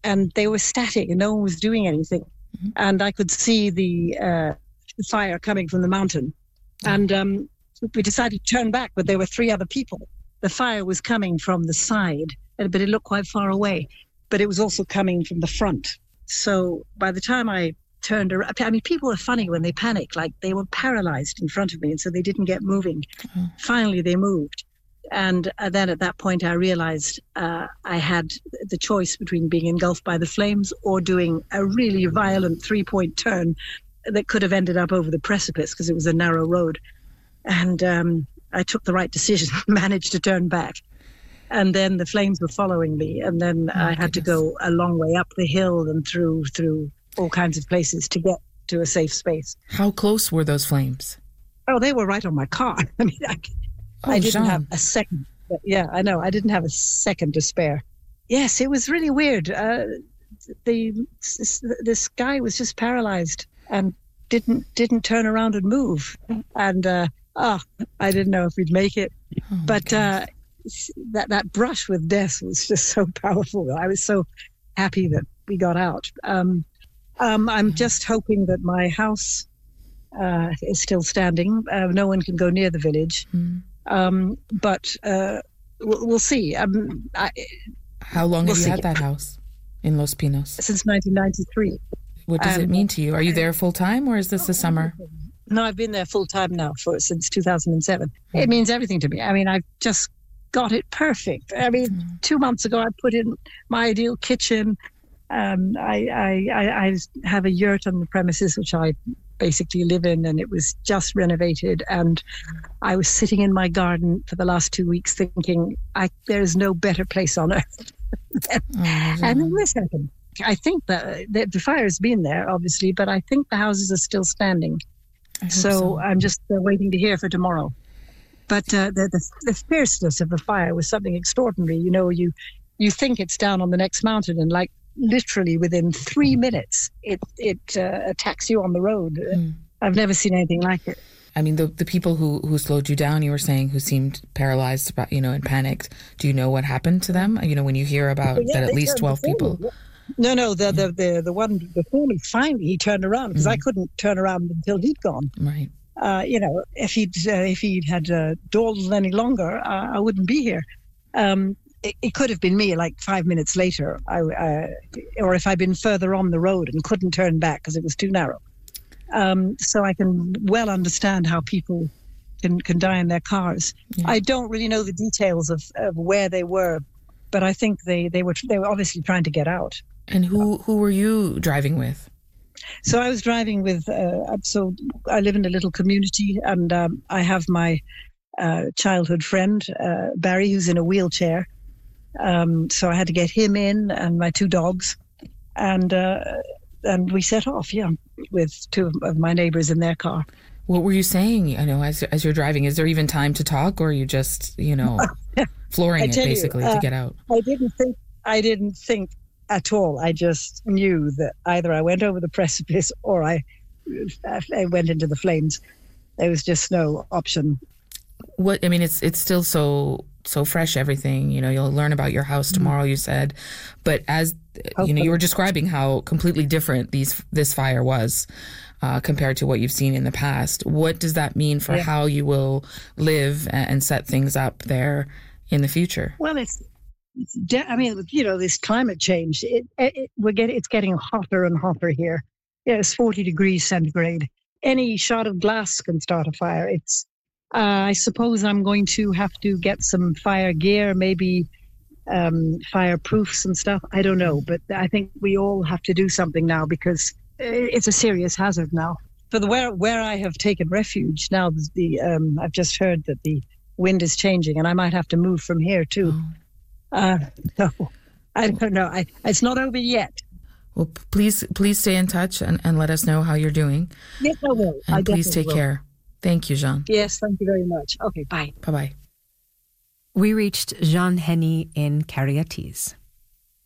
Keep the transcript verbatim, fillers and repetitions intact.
and they were static and no one was doing anything. Mm-hmm. And I could see the uh, fire coming from the mountain. Mm-hmm. And um, we decided to turn back, but there were three other people. The fire was coming from the side, but it looked quite far away. But it was also coming from the front. So by the time I turned around, I mean, people are funny when they panic, like they were paralyzed in front of me, and so they didn't get moving. Mm-hmm. Finally, they moved. And uh, then at that point, I realized uh, I had the choice between being engulfed by the flames or doing a really violent three-point turn that could have ended up over the precipice because it was a narrow road. And um, I took the right decision, managed to turn back. And then the flames were following me. And then oh, I had goodness. to go a long way up the hill and through through all kinds of places to get to a safe space. How close were those flames? Oh, they were right on my car. I mean, I, oh, I didn't Jean. have a second. Yeah, I know. I didn't have a second to spare. Yes, it was really weird. Uh, the this guy was just paralyzed and didn't didn't turn around and move. And uh, oh, I didn't know if we'd make it. Oh, but uh, that that brush with death was just so powerful. I was so happy that we got out. Um, um, I'm just hoping that my house uh, is still standing. Uh, no one can go near the village. Mm. Um, but uh, we'll, we'll see. Um, I, How long we'll have you see. had that house in Los Pinos? Since nineteen ninety-three. What does um, it mean to you? Are you there full time, or is this the summer? No, I've been there full time now for since two thousand seven. Mm. It means everything to me. I mean, I've just got it perfect. I mean, mm. two months ago, I put in my ideal kitchen. Um, I, I, I, I have a yurt on the premises, which I basically live in, and it was just renovated. And I was sitting in my garden for the last two weeks thinking, I, there's no better place on earth. and, oh, and then this happened. I think that the, the fire has been there, obviously, but I think the houses are still standing. So, so I'm just uh, waiting to hear for tomorrow. But uh, the, the the fierceness of the fire was something extraordinary. You know, you you think it's down on the next mountain, and like literally within three minutes, it it uh, attacks you on the road. Mm. I've never seen anything like it. I mean, the the people who, who slowed you down, you were saying, who seemed paralyzed, about, you know, and panicked. Do you know what happened to them? You know, when you hear about yeah, that at least twelve people. Me. No, no, the, the the the one before me, finally he turned around because mm. I couldn't turn around until he'd gone. Right. Uh, you know, if he'd uh, if he'd had uh, dawdled any longer, uh, I wouldn't be here. Um, it, it could have been me, like five minutes later, I, uh, or if I'd been further on the road and couldn't turn back because it was too narrow. Um, so I can well understand how people can can die in their cars. Yeah. I don't really know the details of, of where they were, but I think they, they were they were obviously trying to get out. And who who were you driving with? So I was driving with, uh, so I live in a little community, and um, I have my uh, childhood friend, uh, Barry, who's in a wheelchair. Um, so I had to get him in, and my two dogs. And uh, and we set off, yeah, with two of my neighbors in their car. What were you saying, you know, as as you're driving? Is there even time to talk, or are you just, you know, flooring it basically you, uh, to get out? I didn't think, I didn't think. At all. I just knew that either I went over the precipice or I, I went into the flames. There was just no option. What I mean, it's it's still so so fresh. Everything, you know, you'll learn about your house tomorrow. Mm-hmm. You said, but as Hopefully. you know, you were describing how completely different these this fire was uh, compared to what you've seen in the past. What does that mean for yeah. how you will live and set things up there in the future? Well, it's. I mean, you know, this climate change, it, it, we're getting, it's getting hotter and hotter here. Yeah, it's forty degrees centigrade. Any shot of glass can start a fire. It's, uh, I suppose I'm going to have to get some fire gear, maybe um, fireproofs and stuff. I don't know, but I think we all have to do something now because it's a serious hazard now. For the where where I have taken refuge now, the um, I've just heard that the wind is changing, and I might have to move from here too. Oh. Uh, no, I don't know. I, it's not over yet. Well, please, please stay in touch and, and let us know how you're doing. Yes, I will. And I please take will. care. Thank you, Jean. Yes, thank you very much. Okay, bye. Bye-bye. We reached Jean Henny in Cariatis.